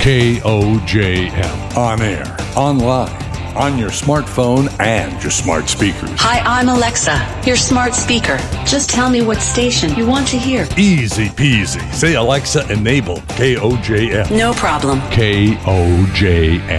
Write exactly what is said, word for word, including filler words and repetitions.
K O J M. On air, online, on your smartphone, and your smart speakers. Hi, I'm Alexa, your smart speaker. Just tell me what station you want to hear. Easy peasy. Say, Alexa, enable K O J M. No problem. K O J M.